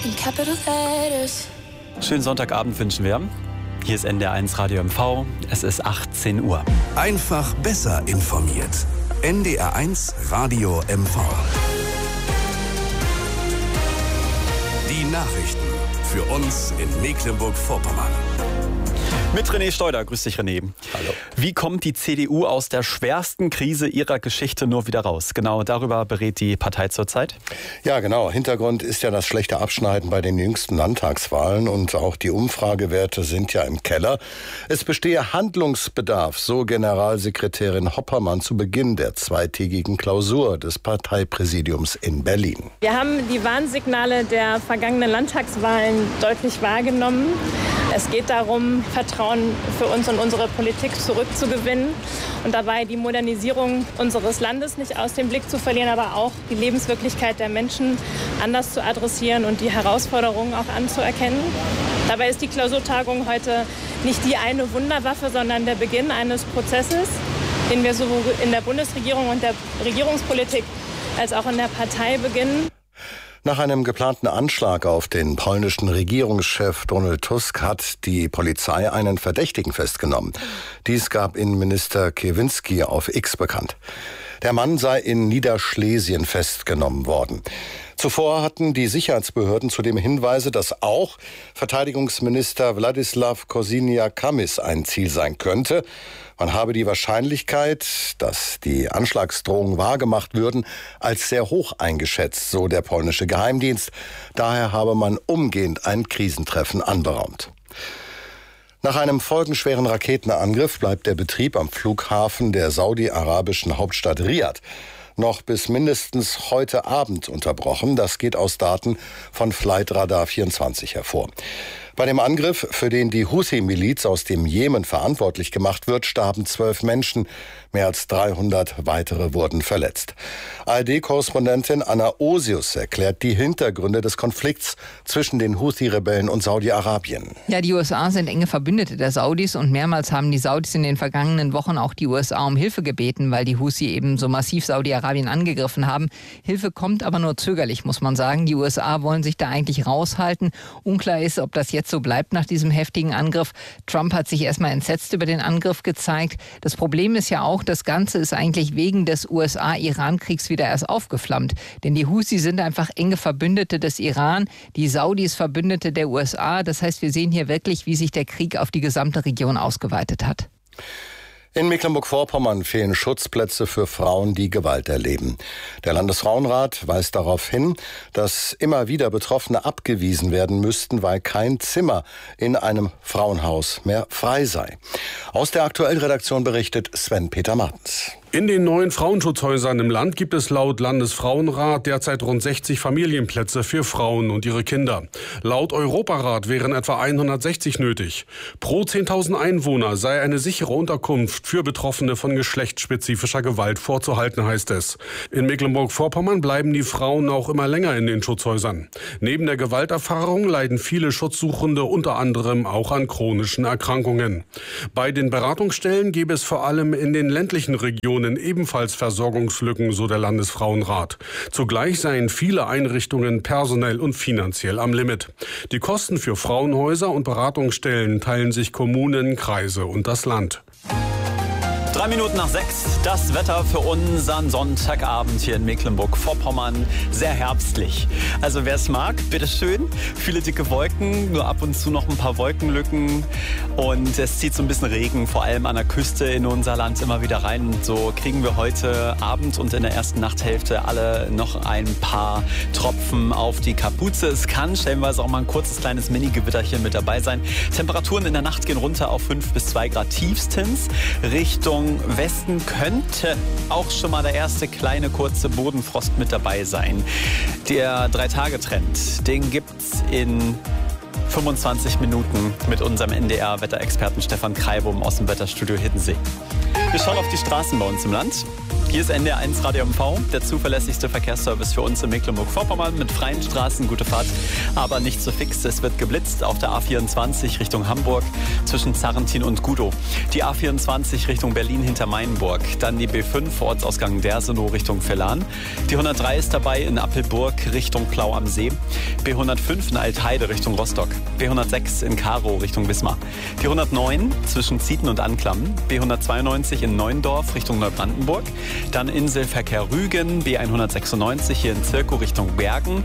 Schönen Sonntagabend wünschen wir. Hier ist NDR1 Radio MV. Es ist 18 Uhr. Einfach besser informiert. NDR1 Radio MV. Die Nachrichten für uns in Mecklenburg-Vorpommern. Mit René Steuder. Grüß dich, René. Hallo. Wie kommt die CDU aus der schwersten Krise ihrer Geschichte nur wieder raus? Genau darüber berät die Partei zurzeit. Ja, genau. Hintergrund ist ja das schlechte Abschneiden bei den jüngsten Landtagswahlen und auch die Umfragewerte sind ja im Keller. Es bestehe Handlungsbedarf, so Generalsekretärin Hoppermann zu Beginn der zweitägigen Klausur des Parteipräsidiums in Berlin. Wir haben die Warnsignale der vergangenen Landtagswahlen deutlich wahrgenommen. Es geht darum, Vertrauen für uns und unsere Politik zurückzugewinnen und dabei die Modernisierung unseres Landes nicht aus dem Blick zu verlieren, aber auch die Lebenswirklichkeit der Menschen anders zu adressieren und die Herausforderungen auch anzuerkennen. Dabei ist die Klausurtagung heute nicht die eine Wunderwaffe, sondern der Beginn eines Prozesses, den wir sowohl in der Bundesregierung und der Regierungspolitik als auch in der Partei beginnen. Nach einem geplanten Anschlag auf den polnischen Regierungschef Donald Tusk hat die Polizei einen Verdächtigen festgenommen. Dies gab Innenminister Kierwiński auf X bekannt. Der Mann sei in Niederschlesien festgenommen worden. Zuvor hatten die Sicherheitsbehörden zudem Hinweise, dass auch Verteidigungsminister Władysław Kosiniak-Kamysz ein Ziel sein könnte. Man habe die Wahrscheinlichkeit, dass die Anschlagsdrohungen wahrgemacht würden, als sehr hoch eingeschätzt, so der polnische Geheimdienst. Daher habe man umgehend ein Krisentreffen anberaumt. Nach einem folgenschweren Raketenangriff bleibt der Betrieb am Flughafen der saudi-arabischen Hauptstadt Riad noch bis mindestens heute Abend unterbrochen. Das geht aus Daten von Flightradar 24 hervor. Bei dem Angriff, für den die Houthi-Miliz aus dem Jemen verantwortlich gemacht wird, starben 12 Menschen. Mehr als 300 weitere wurden verletzt. ARD-Korrespondentin Anna Osius erklärt die Hintergründe des Konflikts zwischen den Houthi-Rebellen und Saudi-Arabien. Ja, die USA sind enge Verbündete der Saudis und mehrmals haben die Saudis in den vergangenen Wochen auch die USA um Hilfe gebeten, weil die Houthi eben so massiv Saudi-Arabien angegriffen haben. Hilfe kommt aber nur zögerlich, muss man sagen. Die USA wollen sich da eigentlich raushalten. Unklar ist, ob das jetzt so bleibt nach diesem heftigen Angriff. Trump hat sich erstmal entsetzt über den Angriff gezeigt. Das Problem ist ja auch, das Ganze ist eigentlich wegen des USA-Iran-Kriegs wieder erst aufgeflammt. Denn die Houthi sind einfach enge Verbündete des Iran, die Saudis Verbündete der USA. Das heißt, wir sehen hier wirklich, wie sich der Krieg auf die gesamte Region ausgeweitet hat. In Mecklenburg-Vorpommern fehlen Schutzplätze für Frauen, die Gewalt erleben. Der Landesfrauenrat weist darauf hin, dass immer wieder Betroffene abgewiesen werden müssten, weil kein Zimmer in einem Frauenhaus mehr frei sei. Aus der Aktuellredaktion berichtet Sven-Peter Martens. In den neuen Frauenschutzhäusern im Land gibt es laut Landesfrauenrat derzeit rund 60 Familienplätze für Frauen und ihre Kinder. Laut Europarat wären etwa 160 nötig. Pro 10.000 Einwohner sei eine sichere Unterkunft für Betroffene von geschlechtsspezifischer Gewalt vorzuhalten, heißt es. In Mecklenburg-Vorpommern bleiben die Frauen auch immer länger in den Schutzhäusern. Neben der Gewalterfahrung leiden viele Schutzsuchende unter anderem auch an chronischen Erkrankungen. Bei den Beratungsstellen gäbe es vor allem in den ländlichen Regionen ebenfalls Versorgungslücken, so der Landesfrauenrat. Zugleich seien viele Einrichtungen personell und finanziell am Limit. Die Kosten für Frauenhäuser und Beratungsstellen teilen sich Kommunen, Kreise und das Land. 3 Minuten nach 6, das Wetter für unseren Sonntagabend hier in Mecklenburg-Vorpommern. Sehr herbstlich. Also wer es mag, bitteschön. Viele dicke Wolken, nur ab und zu noch ein paar Wolkenlücken. Und es zieht so ein bisschen Regen, vor allem an der Küste in unser Land immer wieder rein. Und so kriegen wir heute Abend und in der ersten Nachthälfte alle noch ein paar Tropfen auf die Kapuze. Es kann stellenweise auch mal ein kurzes kleines Mini-Gewitterchen mit dabei sein. Temperaturen in der Nacht gehen runter auf 5 bis 2 Grad tiefstens. Richtung Westen könnte auch schon mal der erste kleine kurze Bodenfrost mit dabei sein. Der 3-Tage-Trend, den gibt's in 25 Minuten mit unserem NDR-Wetterexperten Stefan Kreibum aus dem Wetterstudio Hiddensee. Wir schauen auf die Straßen bei uns im Land. Hier ist NDR 1 Radio MV, der zuverlässigste Verkehrsservice für uns in Mecklenburg-Vorpommern mit freien Straßen, gute Fahrt, aber nicht so fix. Es wird geblitzt auf der A24 Richtung Hamburg zwischen Zarrentin und Gudow. Die A24 Richtung Berlin hinter Mainburg. Dann die B5 Ortsausgang Dersenow Richtung Vellan. Die 103 ist dabei in Appelburg Richtung Plau am See. B105 in Altheide Richtung Rostock. B106 in Karow Richtung Wismar. Die 109 zwischen Zieten und Anklam. B192 in Neuendorf Richtung Neubrandenburg. Dann Inselverkehr Rügen, B196 hier in Zirkow Richtung Bergen,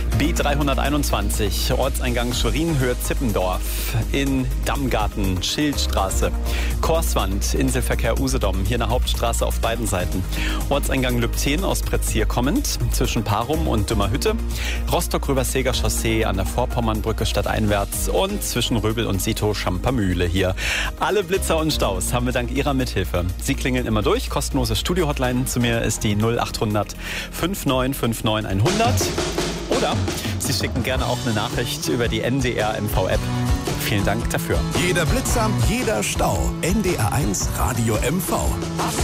B321 Ortseingang Schwerin, Höhe Zippendorf, in Dammgarten, Schildstraße, Korswand, Inselverkehr Usedom, hier eine Hauptstraße auf beiden Seiten, Ortseingang Lübten aus Pretzier kommend, zwischen Parum und Dümmerhütte, Rostock-Röberseger Chaussee an der Vorpommernbrücke stadteinwärts und zwischen Röbel und Sito Champermühle hier. Alle Blitzer und Staus haben wir dank Ihrer Mithilfe. Sie klingeln immer durch, kostenlose Studio-Hotline zu mir ist die 0800 5959 100. Oder Sie schicken gerne auch eine Nachricht über die NDR MV-App. Vielen Dank dafür. Jeder Blitzer, jeder Stau. NDR 1 Radio MV.